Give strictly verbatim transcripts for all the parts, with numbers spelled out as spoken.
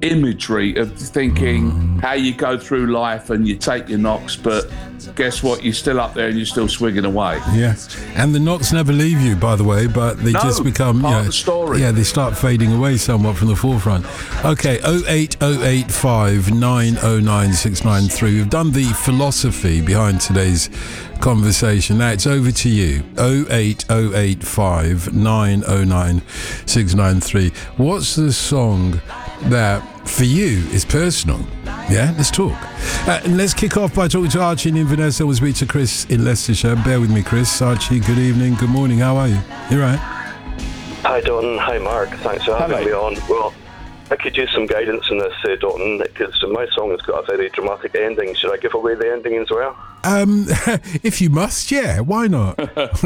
imagery of thinking how you go through life and you take your knocks, but guess what? You're still up there and you're still swinging away. Yeah, and the knocks never leave you, by the way, but they no, just become part you know, of the story. Yeah, they start fading away somewhat from the forefront. Okay, oh eight oh eight five nine oh nine six nine three. We've done the philosophy behind today's conversation. Now it's over to you. oh eight oh eight five nine oh nine six nine three. What's the song that for you is personal? Yeah, let's talk. Uh, and let's kick off by talking to Archie in Inverness. I will speak to Chris in Leicestershire. Bear with me, Chris. Archie, good evening, good morning. How are you? You right? Hi, Dalton. Hi, Mark. Thanks for having Hello. me on. Well, I could use some guidance in this, uh, Dalton, because my song has got a very dramatic ending. Should I give away the ending as well? Um, if you must, yeah, why not?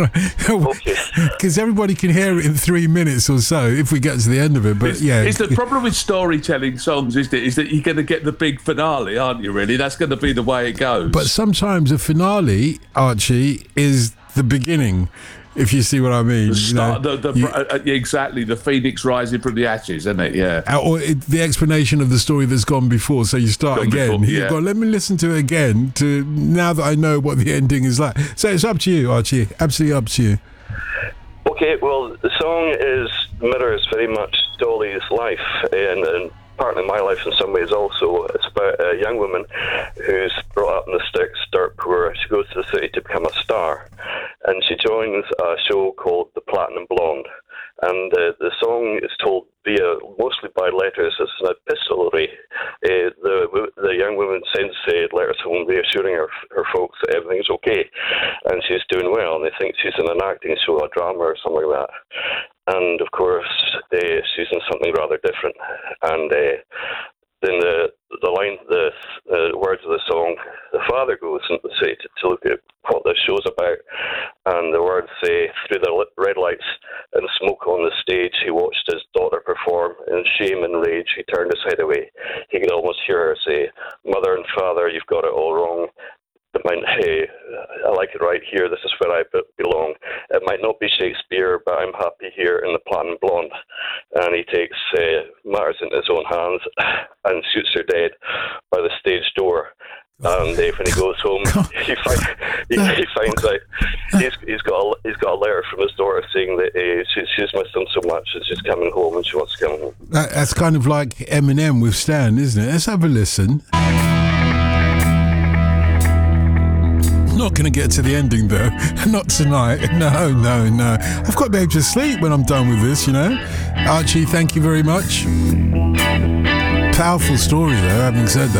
Because everybody can hear it in three minutes or so if we get to the end of it. But it's, yeah, it's the problem with storytelling songs, isn't it? Is that you're going to get the big finale, aren't you? Really, that's going to be the way it goes. But sometimes a finale, Archie, is the beginning. If you see what I mean, the start, you know, the, the, you, uh, exactly the phoenix rising from the ashes, isn't it? Yeah. Or it, the explanation of the story that's gone before. So you start Gone again. before, You yeah. go, let me listen to it again. To now that I know what the ending is like. So it's up to you, Archie. Absolutely up to you. Okay, well, the song is mirrors very much Dolly's life, and, and partly my life in some ways also. It's about a young woman who's brought up in the sticks, dirt poor. She goes to the city to become a star, and she joins a show called The Platinum Blonde. And uh, the song is told via, mostly by letters. It's an epistolary. Uh, the the young woman sends uh, letters home reassuring her, her folks that everything's okay and she's doing well, and they think she's in an acting show, a drama or something like that. And of course, uh, she's in something rather different. And uh, then the the line, the uh, words of the song, the father goes into the city to, to look at what this show's about, and the words say, through the red lights and smoke on the stage, he watched his daughter perform. In shame and rage, he turned his head away. He could almost hear her say, mother and father, you've got it all wrong. It might, hey, I like it right here, this is where I belong. It might not be Shakespeare, but I'm happy here in the Platinum Blonde. And he takes uh, matters into his own hands and shoots her dead by the stage door. And uh, when he goes home, he, find, he, he finds out he's, he's got a, he's got a letter from his daughter saying that uh, she, she's missed him so much and she's coming home and she wants to come home. That, that's kind of like Eminem with Stan, isn't it? Let's have a listen. Not going to get to the ending though. Not tonight. No, no, no. I've got to be able to sleep when I'm done with this, you know. Archie, thank you very much. Powerful story though, having said that.